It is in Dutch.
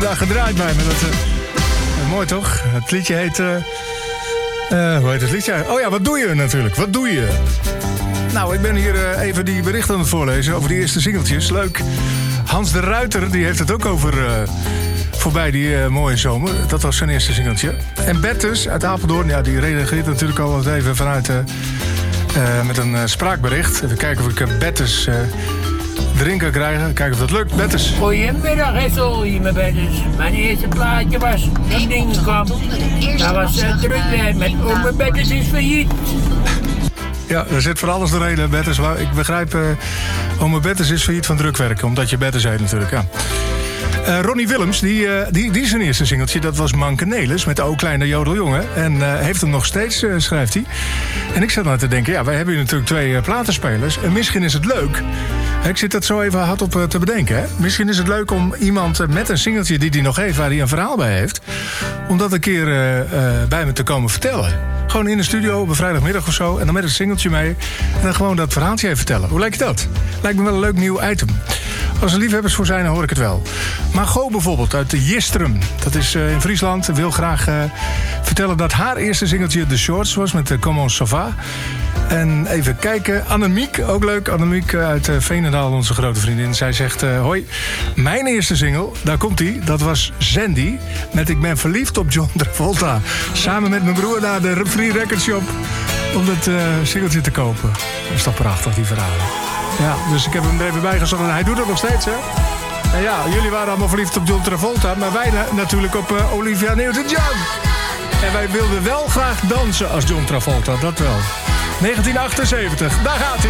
daar gedraaid bij me. Mooi toch? Het liedje heet... hoe heet het liedje? Oh ja, wat doe je natuurlijk? Wat doe je? Nou, ik ben hier even die berichten aan het voorlezen over die eerste singeltjes. Leuk. Hans de Ruiter, die heeft het ook over... voorbij die mooie zomer. Dat was zijn eerste singeltje. En Bertus uit Apeldoorn, ja, die reageert natuurlijk al wat even vanuit... met een spraakbericht. Even kijken of ik Bertus... erin kan krijgen. Kijken of dat lukt. Bertus. Goedemiddag, Hessel, hier met Bertus. Mijn eerste plaatje was dat ding kwam. Dat was druk weer met Ome Bertus is failliet. Ja, er zit voor alles doorheen, Bertus. Ik begrijp, Ome Bertus is failliet van drukwerk. Omdat je Bertus heet natuurlijk, ja. Ronnie Willems, die zijn eerste singeltje, dat was Mankenelis met O Kleine Jodeljongen. En heeft hem nog steeds, schrijft hij. En ik zat nou te denken, ja, wij hebben hier natuurlijk 2 platenspelers. En misschien is het leuk. Ik zit dat zo even hardop te bedenken. Hè? Misschien is het leuk om iemand met een singeltje die hij nog heeft, waar hij een verhaal bij heeft, om dat een keer bij me te komen vertellen. Gewoon in de studio op een vrijdagmiddag of zo. En dan met een singeltje mee. En dan gewoon dat verhaaltje even vertellen. Hoe lijkt je dat? Lijkt me wel een leuk nieuw item. Als er liefhebbers voor zijn, dan hoor ik het wel. Margot bijvoorbeeld uit de Jistrum. Dat is in Friesland. Wil graag vertellen dat haar eerste singeltje The Shorts was met Comment Ça Va. En even kijken. Annemiek, ook leuk. Annemiek uit Veenendaal, onze grote vriendin. Zij zegt, hoi, mijn eerste single, daar komt-ie. Dat was Zandy met Ik ben verliefd op John Travolta. Samen met mijn broer naar de Free Record Shop om dat singeltje te kopen. Dat is toch prachtig, die verhalen. Ja, dus ik heb hem er even bij gezocht. En hij doet het nog steeds, hè? En ja, jullie waren allemaal verliefd op John Travolta, maar wij natuurlijk op Olivia Newton-John. En wij wilden wel graag dansen als John Travolta, dat wel. 1978, daar gaat hij.